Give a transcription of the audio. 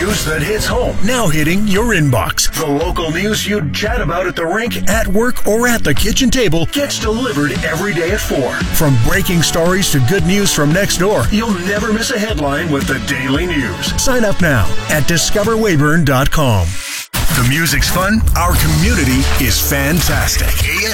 news that hits home. Now hitting your inbox. The local news you'd chat about at the rink, at work, or at the kitchen table gets delivered every day at 4. From breaking stories to good news from next door, you'll never miss a headline with the Daily News. Sign up now at discoverweyburn.com. The music's fun. Our community is fantastic. AM